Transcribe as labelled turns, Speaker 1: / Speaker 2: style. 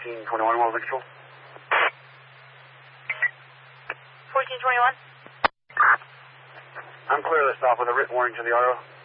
Speaker 1: 1421, what was the control?
Speaker 2: 1421.
Speaker 1: I'm clear of the stop with a written warning to the RO.